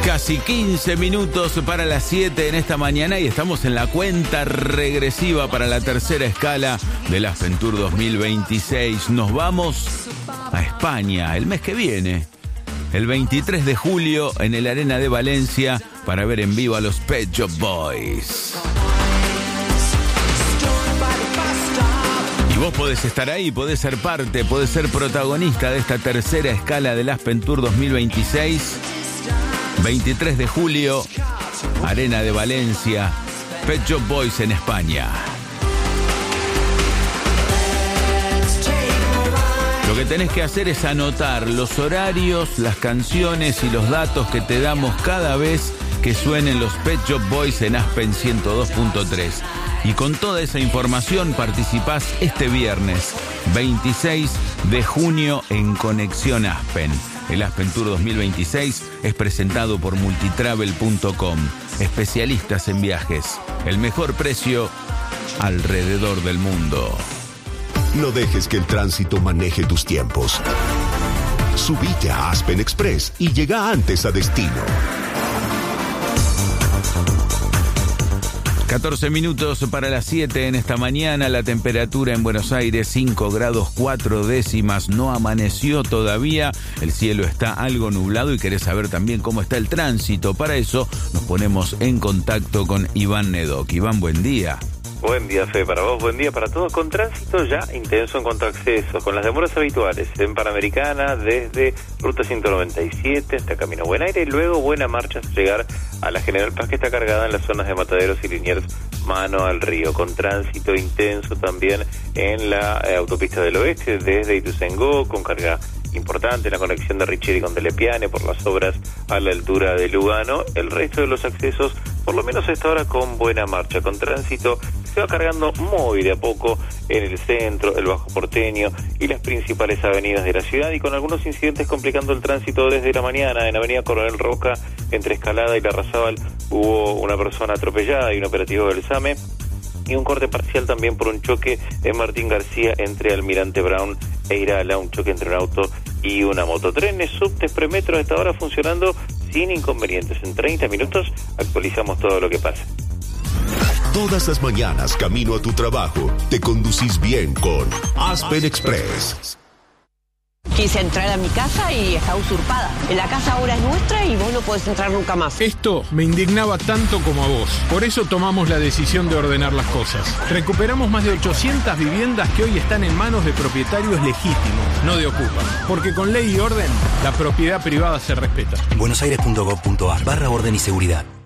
Casi 15 minutos para las 7 en esta mañana y estamos en la cuenta regresiva para la tercera escala del Aspentour 2026. Nos vamos a España el mes que viene, el 23 de julio en el Arena de Valencia, para ver en vivo a los Pet Shop Boys. Y vos podés estar ahí, podés ser parte, podés ser protagonista de esta tercera escala del Aspentour 2026. 23 de julio, Arena de Valencia, Pet Shop Boys en España. Lo que tenés que hacer es anotar los horarios, las canciones y los datos que te damos cada vez que suenen los Pet Shop Boys en Aspen 102.3. Y con toda esa información participás este viernes 26 de junio en Conexión Aspen. El Aspentour 2026 es presentado por multitravel.com. Especialistas en viajes. El mejor precio alrededor del mundo. No dejes que el tránsito maneje tus tiempos. Subite a Aspen Express y llega antes a destino. 14 minutos para las 7 en esta mañana. La temperatura en Buenos Aires 5 grados 4 décimas. No amaneció todavía. El cielo está algo nublado y querés saber también cómo está el tránsito. Para eso nos ponemos en contacto con Iván Nedoc. Iván, buen día. Buen día, Fe, para vos, buen día para todos. Con tránsito ya intenso en cuanto a acceso, con las demoras habituales en Panamericana desde Ruta 197 hasta Camino Buen Aire y luego buena marcha hasta llegar a la General Paz, que está cargada en las zonas de Mataderos y Liniers mano al río, con tránsito intenso también en la autopista del oeste desde Ituzaingó, con carga importante en la conexión de Richieri con Delepiane por las obras a la altura de Lugano. El resto de los accesos, por lo menos a esta hora, con buena marcha, con tránsito se va cargando muy de a poco en el centro, el Bajo Porteño y las principales avenidas de la ciudad, y con algunos incidentes complicando el tránsito desde la mañana. En Avenida Coronel Roca, entre Escalada y Larrazábal, hubo una persona atropellada y un operativo del SAME, y un corte parcial también por un choque en Martín García entre Almirante Brown e Irala, un choque entre un auto y una moto. Trenes, subtes, premetro a esta hora funcionando sin inconvenientes. En 30 minutos actualizamos todo lo que pasa. Todas las mañanas, camino a tu trabajo, te conducís bien con Aspen Express. Quise entrar a mi casa y está usurpada. La casa ahora es nuestra y vos no podés entrar nunca más. Esto me indignaba tanto como a vos. Por eso tomamos la decisión de ordenar las cosas. Recuperamos más de 800 viviendas que hoy están en manos de propietarios legítimos, no de ocupas. Porque con ley y orden, la propiedad privada se respeta. buenosaires.gov.ar/orden y seguridad.